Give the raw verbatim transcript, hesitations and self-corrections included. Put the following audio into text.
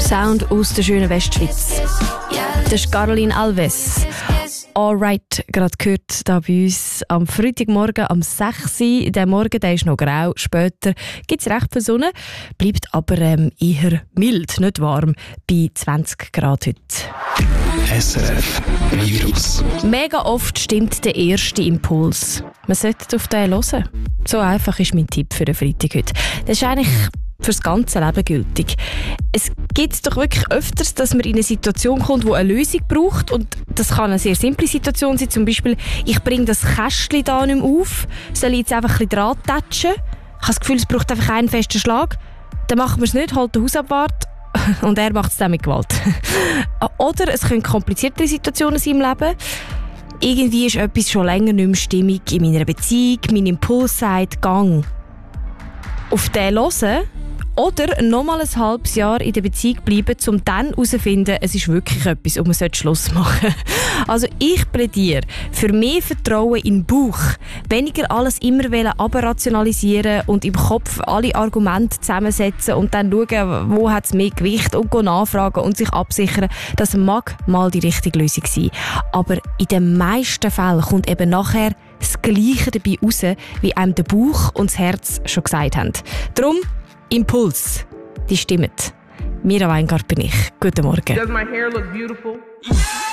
Sound aus der schönen Westschweiz. Das ist Caroline Alves. Alright, gerade gehört hier bei uns am Freitagmorgen am sechs Uhr. Der Morgen der ist noch grau, später gibt es recht viel Sonne, bleibt aber ähm, eher mild, nicht warm, bei zwanzig Grad heute. S R F Virus. Mega oft stimmt der erste Impuls. Man sollte auf den hören. So einfach ist mein Tipp für den Freitag heute. Das ist eigentlich fürs ganze Leben gültig. Es gibt doch wirklich öfters, dass man in eine Situation kommt, wo eine Lösung braucht, und das kann eine sehr simple Situation sein. Zum Beispiel, ich bringe das Kästchen da nicht mehr auf, soll ich jetzt einfach ein bisschen dran tätschen? Ich habe das Gefühl, es braucht einfach einen festen Schlag. Dann machen wir es nicht, halt den Hausabwart und er macht es dann mit Gewalt. Oder es können kompliziertere Situationen sein im Leben. Irgendwie ist etwas schon länger nicht mehr stimmig in meiner Beziehung, mein Impuls sagt «Gang». Auf den hören oder nochmal ein halbes Jahr in der Beziehung bleiben, um dann herauszufinden, es ist wirklich etwas und man sollte Schluss machen. Also ich plädiere für mehr Vertrauen in den Bauch, weniger alles immer abrationalisieren und im Kopf alle Argumente zusammensetzen und dann schauen, wo hat es mehr Gewicht, und nachfragen und sich absichern. Das mag mal die richtige Lösung sein. Aber in den meisten Fällen kommt eben nachher das Gleiche dabei raus, wie einem der Bauch und das Herz schon gesagt haben. Darum Impuls, die stimmt. Mira Weingart bin ich. Guten Morgen. Does my hair look beautiful?